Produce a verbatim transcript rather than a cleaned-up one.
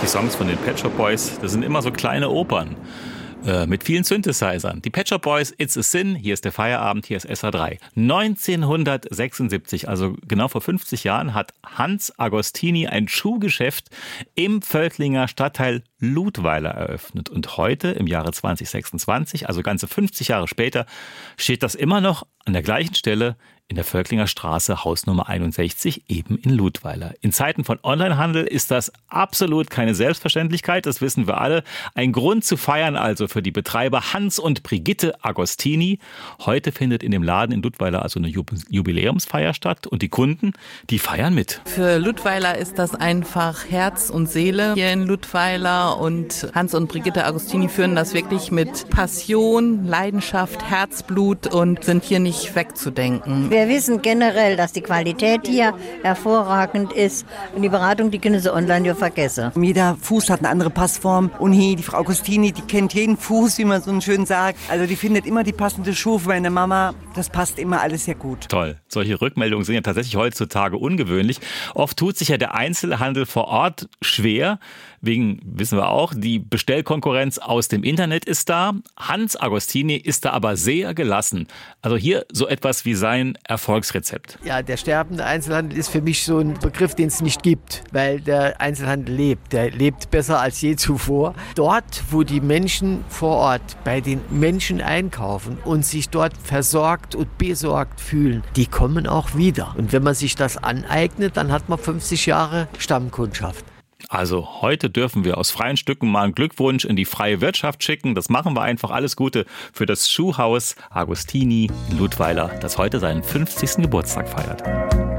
die Songs von den Pet Shop Boys, das sind immer so kleine Opern äh, mit vielen Synthesizern. Die Pet Shop Boys, It's a Sin, hier ist der Feierabend, hier ist S R drei. neunzehnhundertsechsundsiebzig, also genau vor fünfzig Jahren, hat Hans Agostini ein Schuhgeschäft im Völklinger Stadtteil Ludweiler eröffnet. Und heute, im Jahre zwanzig sechsundzwanzig, also ganze fünfzig Jahre später, steht das immer noch an der gleichen Stelle in der Völklinger Straße, Hausnummer einundsechzig, eben in Ludweiler. In Zeiten von Onlinehandel ist das absolut keine Selbstverständlichkeit, das wissen wir alle. Ein Grund zu feiern also für die Betreiber Hans und Brigitte Agostini. Heute findet in dem Laden in Ludweiler also eine Jubiläumsfeier statt und die Kunden, die feiern mit. Für Ludweiler ist das einfach Herz und Seele hier in Ludweiler und Hans und Brigitte Agostini führen das wirklich mit Passion, Leidenschaft, Herzblut und sind hier nicht wegzudenken. Wir wissen generell, dass die Qualität hier hervorragend ist und die Beratung, die können Sie online ja vergessen. Jeder Fuß hat eine andere Passform und hier die Frau Agostini, die kennt jeden Fuß, wie man so schön sagt. Also die findet immer die passende Schuhe für meine Mama. Das passt immer alles sehr gut. Toll. Solche Rückmeldungen sind ja tatsächlich heutzutage ungewöhnlich. Oft tut sich ja der Einzelhandel vor Ort schwer. Wegen, wissen wir auch, die Bestellkonkurrenz aus dem Internet ist da. Hans Agostini ist da aber sehr gelassen. Also hier so etwas wie sein Erfolgsrezept. Ja, der sterbende Einzelhandel ist für mich so ein Begriff, den es nicht gibt, weil der Einzelhandel lebt. Der lebt besser als je zuvor. Dort, wo die Menschen vor Ort bei den Menschen einkaufen und sich dort versorgt und besorgt fühlen, die kommen auch wieder. Und wenn man sich das aneignet, dann hat man fünfzig Jahre Stammkundschaft. Also heute dürfen wir aus freien Stücken mal einen Glückwunsch in die freie Wirtschaft schicken. Das machen wir einfach. Alles Gute für das Schuhhaus Agostini in Ludweiler, das heute seinen fünfzigsten Geburtstag feiert.